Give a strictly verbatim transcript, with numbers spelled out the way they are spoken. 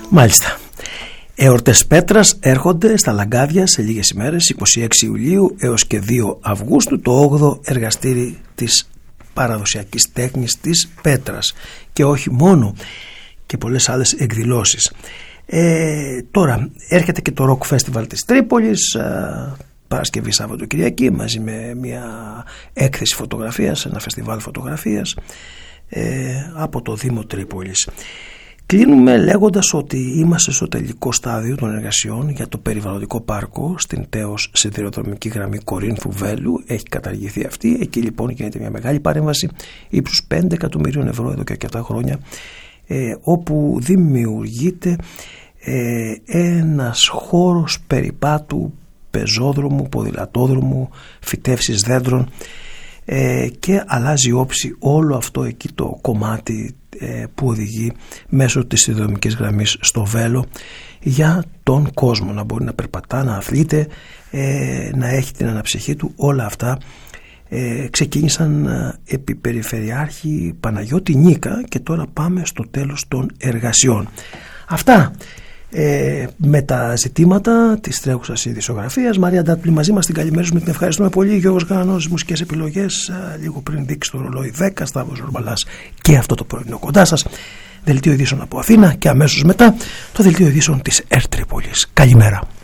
Μάλιστα. Εορτές Πέτρας έρχονται στα Λαγκάδια σε λίγες ημέρες, είκοσι έξι Ιουλίου έως και δύο Αυγούστου, το όγδοο εργαστήρι της παραδοσιακής τέχνης της Πέτρας, και όχι μόνο, και πολλές άλλες εκδηλώσεις. Ε, τώρα έρχεται και το Rock Festival της Τρίπολης, ε, Παρασκευή Σαββατοκυριακή, μαζί με μια έκθεση φωτογραφίας, ένα φεστιβάλ φωτογραφίας ε, από το Δήμο Τρίπολης. Κλείνουμε λέγοντας ότι είμαστε στο τελικό στάδιο των εργασιών για το περιβαλλοντικό πάρκο στην τέως σιδηροδρομική γραμμή Κορίνθου Βέλου. Έχει καταργηθεί αυτή. Εκεί λοιπόν γίνεται μια μεγάλη παρέμβαση ύψους πέντε εκατομμυρίων ευρώ εδώ και αρκετά χρόνια, ε, όπου δημιουργείται ε, ένας χώρος περιπάτου, πεζόδρομου, ποδηλατόδρομου, φυτεύσεις δέντρων, ε, και αλλάζει όψη όλο αυτό εκεί το κομμάτι ε, που οδηγεί μέσω της σιδηροδρομικής γραμμής στο Βέλο, για τον κόσμο να μπορεί να περπατά, να αθλείται, ε, να έχει την αναψυχή του. Όλα αυτά ε, ξεκίνησαν ε, επί Περιφερειάρχη Παναγιώτη Νίκα, και τώρα πάμε στο τέλος των εργασιών. Αυτά ε, με τα ζητήματα της τρέχουσας ειδησιογραφίας. Μαρία Ντάτλη μαζί μας, την καλημερίζουμε, την ευχαριστούμε πολύ. Γιώργος Γάνος, μουσικές επιλογές, ε, λίγο πριν δείξει το ρολόι δέκα, Σταύρος Ζορμπαλάς και αυτό το πρωινό κοντά σας. Δελτίο ειδήσεων από Αθήνα, και αμέσως μετά το δελτίο ειδήσεων της ΕΡΤ Τρίπολης. Καλημέρα.